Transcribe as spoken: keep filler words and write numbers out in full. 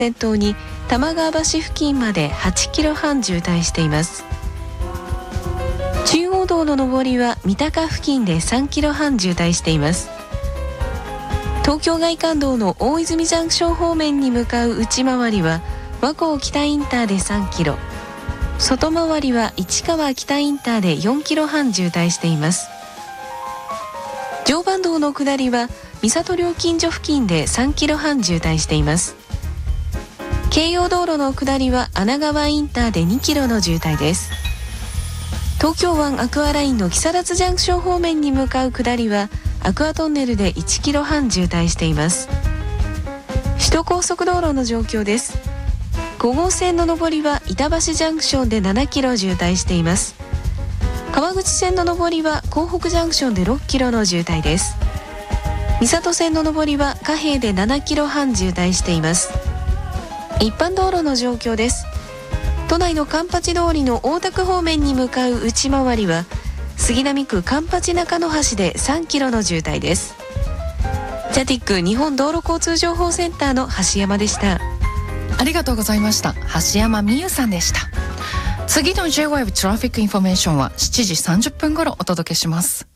先頭に玉川橋付近まではちキロはん渋滞しています。中央道の上りは三鷹付近でさんキロはん渋滞しています。東京外環道の大泉ジャンクション方面に向かう内回りは和光北インターでさんキロ、外回りは市川北インターでよんキロはん渋滞しています。常磐道の下りは三郷料金所付近でさんキロはん渋滞しています。京葉道路の下りは穴川インターでにキロの渋滞です。東京湾アクアラインの木更津ジャンクション方面に向かう下りはアクアトンネルでいちキロはん渋滞しています。首都高速道路の状況です。ご号線の上りは板橋ジャンクションでななキロ渋滞しています。川口線の上りは港北ジャンクションでろっキロの渋滞です。三郷線の上りは貨幣でななキロはん渋滞しています。一般道路の状況です。都内の環八通りの大田区方面に向かう内回りは杉並区環八中野橋でさんキロの渋滞です。ジャティック日本道路交通情報センターの橋山でした。 ありがとうございました。橋山美優さんでした。次の ジェイウェーブ トラフィックインフォメーションはしちじさんじゅっぷん頃お届けします。